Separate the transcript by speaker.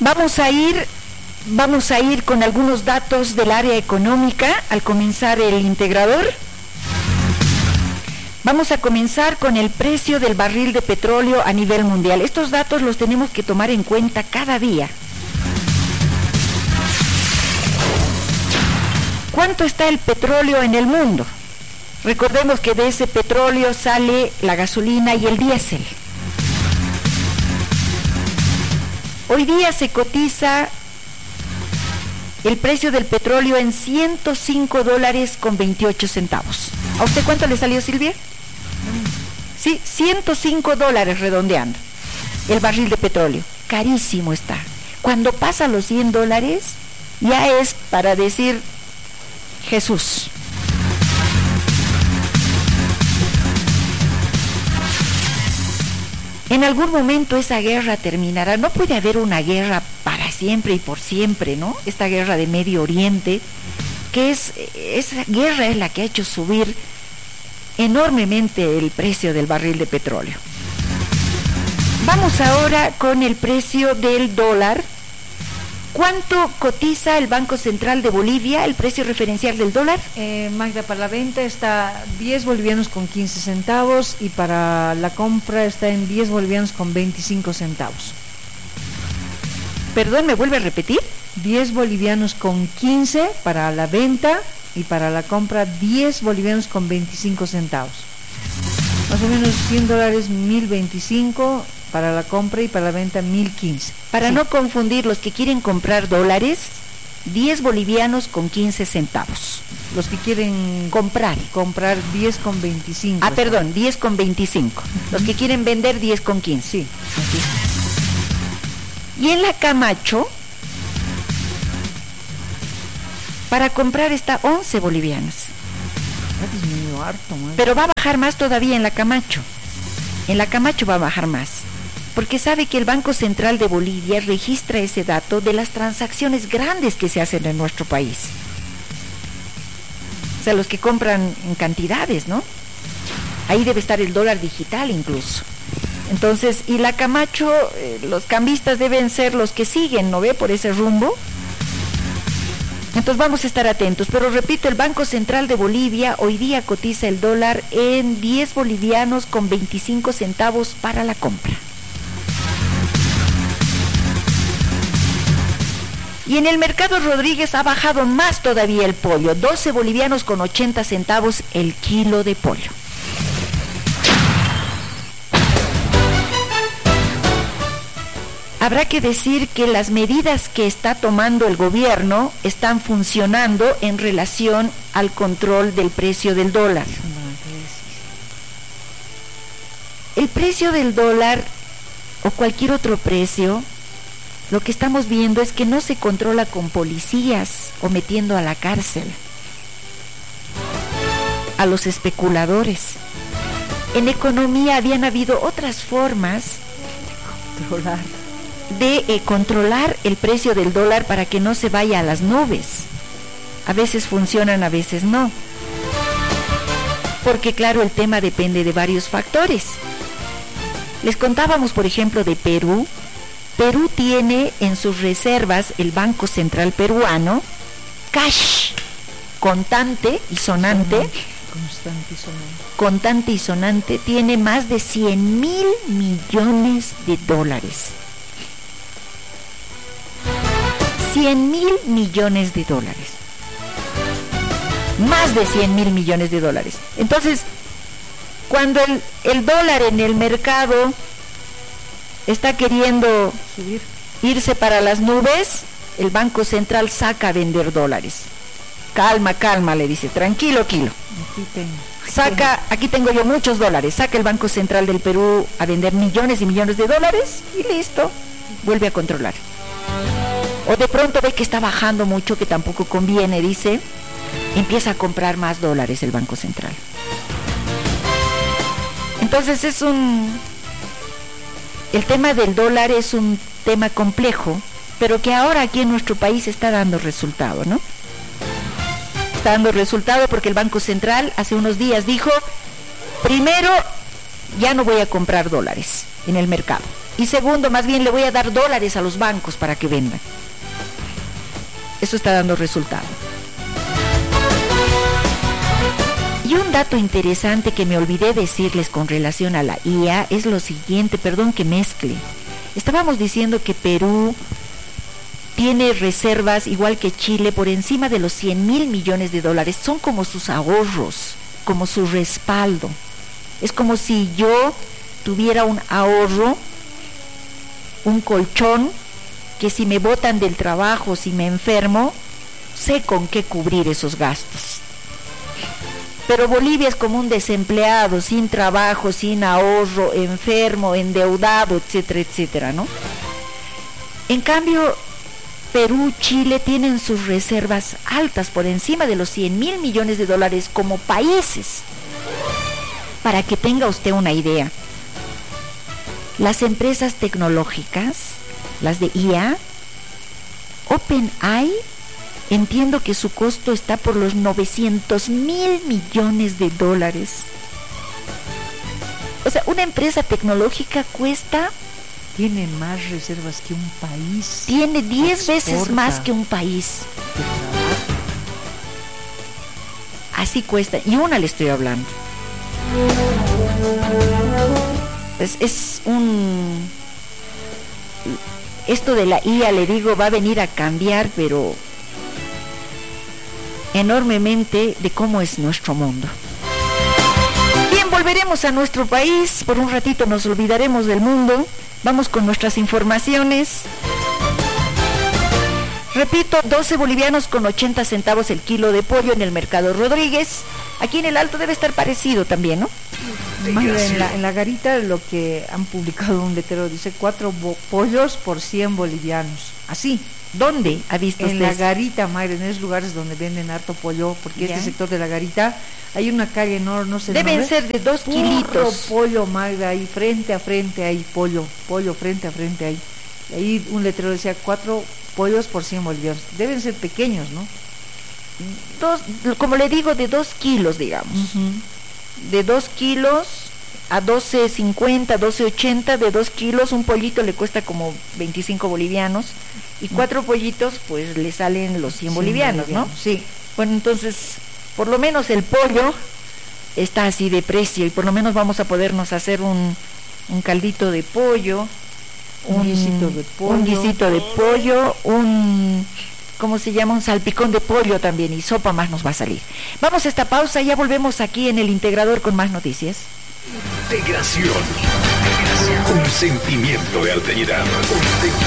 Speaker 1: Vamos a ir con algunos datos del área económica al comenzar el integrador. Vamos a comenzar con el precio del barril de petróleo a nivel mundial. Estos datos los tenemos que tomar en cuenta cada día. ¿Cuánto está el petróleo en el mundo? Recordemos que de ese petróleo sale la gasolina y el diésel. Hoy día se cotiza el precio del petróleo en $105.28. ¿A usted cuánto le salió, Silvia? Sí, $105 redondeando el barril de petróleo. Carísimo está. Cuando pasa los $100 ya es para decir Jesús. En algún momento esa guerra terminará. No puede haber una guerra para siempre y por siempre, ¿no? Esta guerra de Medio Oriente, esa guerra es la que ha hecho subir enormemente el precio del barril de petróleo. Vamos ahora con el precio del dólar. ¿Cuánto cotiza el Banco Central de Bolivia, el precio referencial del dólar?
Speaker 2: Magda, para la venta está 10 bolivianos con 15 centavos y para la compra está en 10 bolivianos con 25 centavos.
Speaker 1: Perdón, ¿me vuelve a repetir?
Speaker 2: 10 bolivianos con 15 para la venta y para la compra 10 bolivianos con 25 centavos. Más o menos $100, 1.025 para la compra y para la venta 1.015.
Speaker 1: Para no confundir, los que quieren comprar dólares, 10 bolivianos con 15 centavos.
Speaker 2: Los que quieren comprar 10 con 25.
Speaker 1: Ah, perdón, 10 con 25. Los que quieren vender 10 con 15.
Speaker 2: Sí.
Speaker 1: Y en la Camacho, para comprar está 11 bolivianos.
Speaker 2: Ha disminuido harto, ¿no?
Speaker 1: Pero va a bajar más todavía en la Camacho. En la Camacho va a bajar más. Porque sabe que el Banco Central de Bolivia registra ese dato de las transacciones grandes que se hacen en nuestro país. O sea, los que compran en cantidades, ¿no? Ahí debe estar el dólar digital incluso. Entonces, y la Camacho, los cambistas deben ser los que siguen, ¿no ve? Por ese rumbo. Entonces vamos a estar atentos, pero repito, el Banco Central de Bolivia hoy día cotiza el dólar en 10 bolivianos con 25 centavos para la compra. Y en el mercado Rodríguez ha bajado más todavía el pollo, 12 bolivianos con 80 centavos el kilo de pollo. Habrá que decir que las medidas que está tomando el gobierno están funcionando en relación al control del precio del dólar. El precio del dólar o cualquier otro precio, lo que estamos viendo es que no se controla con policías o metiendo a la cárcel a los especuladores. En economía habían habido otras formas de controlar el precio del dólar para que no se vaya a las nubes. A veces funcionan, a veces no. Porque claro, el tema depende de varios factores. Les contábamos, por ejemplo, de Perú. Perú tiene en sus reservas el Banco Central peruano cash, contante y sonante. Contante y sonante, tiene más de 100.000 millones de dólares. 100.000 millones de dólares. Más de 100.000 millones de dólares. Entonces, cuando el dólar en el mercado está queriendo irse para las nubes, el Banco Central saca a vender dólares. Calma, calma, le dice, tranquilo, kilo. Aquí tengo yo muchos dólares. Saca el Banco Central del Perú a vender millones y millones de dólares y listo, vuelve a controlar. O de pronto ve que está bajando mucho, que tampoco conviene, dice, empieza a comprar más dólares el Banco Central. Entonces el tema del dólar es un tema complejo, pero que ahora aquí en nuestro país está dando resultado, ¿no? Está dando resultado porque el Banco Central hace unos días dijo, primero, ya no voy a comprar dólares en el mercado. Y segundo, más bien le voy a dar dólares a los bancos para que vendan. Eso está dando resultado. Y un dato interesante que me olvidé decirles con relación a la IA es lo siguiente, perdón que mezcle. Estábamos diciendo que Perú tiene reservas, igual que Chile, por encima de los 100.000 millones de dólares. Son como sus ahorros, como su respaldo. Es como si yo tuviera un ahorro, un colchón, que si me botan del trabajo, si me enfermo, sé con qué cubrir esos gastos. Pero Bolivia es como un desempleado, sin trabajo, sin ahorro, enfermo, endeudado, etcétera, etcétera, ¿no? En cambio, Perú, Chile tienen sus reservas altas, por encima de los 100.000 millones de dólares como países. Para que tenga usted una idea, las empresas tecnológicas, las de IA, OpenAI, entiendo que su costo está por los 900.000 millones de dólares. O sea, una empresa tecnológica cuesta...
Speaker 2: Tiene más reservas que un país.
Speaker 1: Tiene 10 veces más que un país. Así cuesta. Y una le estoy hablando. Es un... Esto de la IA, le digo, va a venir a cambiar, pero... enormemente de cómo es nuestro mundo. Bien, volveremos a nuestro país, por un ratito nos olvidaremos del mundo, vamos con nuestras informaciones. Repito, 12 bolivianos con 80 centavos el kilo de pollo en el Mercado Rodríguez. Aquí en el Alto debe estar parecido también, ¿no?
Speaker 2: En la garita lo que han publicado un letrero dice 4 pollos por 100 bolivianos. Así.
Speaker 1: ¿Dónde ha visto usted?
Speaker 2: En la garita, Mayra, en esos lugares donde venden harto pollo, porque
Speaker 1: ¿ya?
Speaker 2: Este sector de la garita, hay una calle, no sé.
Speaker 1: Deben ser de 2 kilitos.
Speaker 2: Pollo, Mayra, ahí frente a frente hay pollo frente a frente hay. Y ahí un letrero decía 4 pollos por 100 bolivianos. Deben ser pequeños, ¿no?
Speaker 1: Como le digo, de 2 kilos, digamos. De 2 kilos a 12.50, 12.80, de 2 kilos, un pollito le cuesta como 25 bolivianos. Y 4 pollitos, pues le salen los 100 bolivianos, ¿no?
Speaker 2: Sí.
Speaker 1: Bueno, entonces, por lo menos el pollo está así de precio y por lo menos vamos a podernos hacer un caldito de pollo,
Speaker 2: un guisito de pollo,
Speaker 1: ¿cómo se llama? Un salpicón de pollo también, y sopa más nos va a salir. Vamos a esta pausa y ya volvemos aquí en el Integrador con más noticias.
Speaker 3: Integración. Un sentimiento de alteridad.